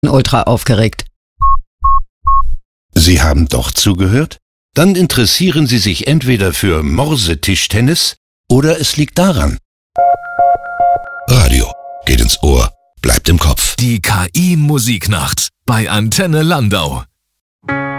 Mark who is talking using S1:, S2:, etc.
S1: ultra aufgeregt.
S2: Sie haben doch zugehört? Dann interessieren Sie sich entweder für Morsetischtennis oder es liegt daran.
S3: Radio geht ins Ohr, bleibt im Kopf.
S4: Die KI-Musiknacht bei Antenne Landau.